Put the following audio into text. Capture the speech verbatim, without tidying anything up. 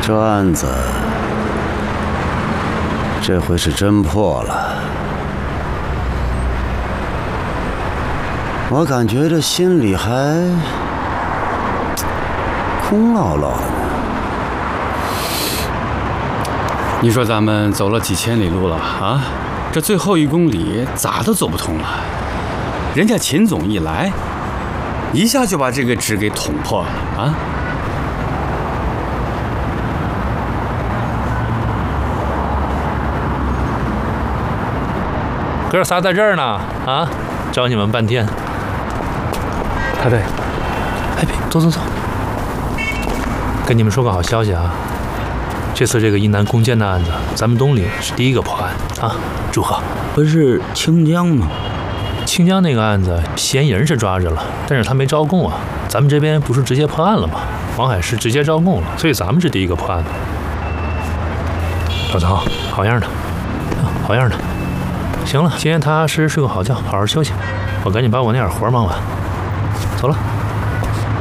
这案子这回是真破了，我感觉这心里还空落落的呢。 你说咱们走了几千里路了啊，这最后一公里咋都走不通了。人家秦总一来，一下就把这个纸给捅破了啊！ 哥仨在这儿呢，啊，找你们半天。大队，哎，别，走走走。跟你们说个好消息啊，这次这个一南攻坚的案子，咱们东岭是第一个破案啊，祝贺！ 不是清江吗？ 清江那个案子，嫌疑人是抓着了，但是他没招供啊。咱们这边不是直接破案了吗？王海是直接招供了，所以咱们是第一个破案的。老曹，好样的，啊，好样的。行了，今天踏踏实实睡个好觉，好好休息。我赶紧把我那点活忙完。走了。